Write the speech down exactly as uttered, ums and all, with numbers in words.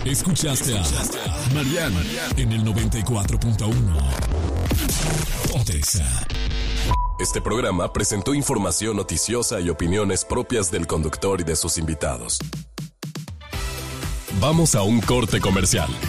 Escuchaste a Mariana en el noventa y cuatro punto uno. Ponte Exa. Este programa presentó información noticiosa y opiniones propias del conductor y de sus invitados. Vamos a un corte comercial.